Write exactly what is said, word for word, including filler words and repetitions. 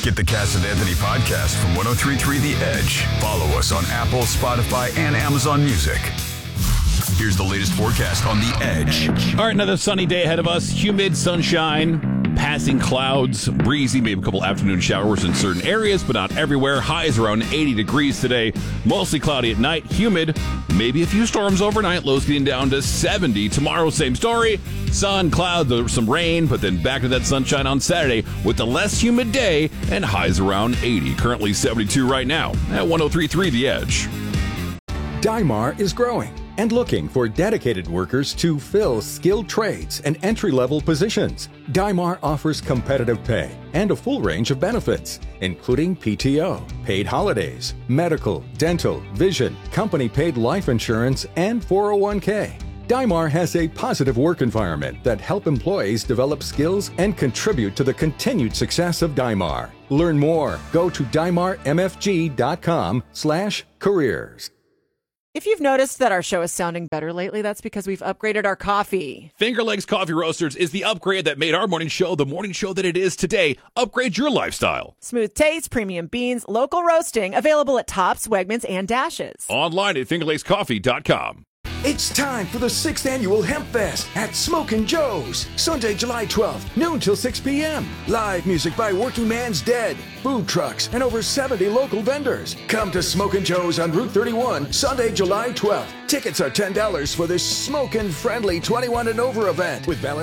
Get the Cass and Anthony podcast from one oh three point three The Edge. Follow us on Apple, Spotify, and Amazon Music. Here's the latest forecast on The Edge. All right, another sunny day ahead of us. Humid sunshine, passing clouds, breezy, maybe a couple afternoon showers in certain areas, but not everywhere. Highs around eighty degrees today. Mostly cloudy at night, humid, maybe a few storms overnight. Lows getting down to seventy. Tomorrow, same story. Sun, clouds, some rain, but then back to that sunshine on Saturday with a less humid day and highs around eighty. Currently seventy-two right now at one oh three point three The Edge. Dymar is growing and looking for dedicated workers to fill skilled trades and entry-level positions. Dymar offers competitive pay and a full range of benefits, including P T O, paid holidays, medical, dental, vision, company-paid life insurance, and four oh one k. Dymar has a positive work environment that help employees develop skills and contribute to the continued success of Dymar. Learn more. Go to dymarmfg.com slash careers. If you've noticed that our show is sounding better lately, that's because we've upgraded our coffee. Finger Lakes Coffee Roasters is the upgrade that made our morning show the morning show that it is today. Upgrade your lifestyle. Smooth taste, premium beans, local roasting, available at Tops, Wegmans, and Dashes. Online at finger lakes coffee dot com. It's time for the sixth Annual Hemp Fest at Smokin' Joe's, Sunday, July twelfth, noon till six p.m. Live music by Working Man's Dead, food trucks, and over seventy local vendors. Come to Smokin' Joe's on Route thirty-one, Sunday, July twelfth. Tickets are ten dollars for this smokin' friendly twenty-one and over event with Valentine's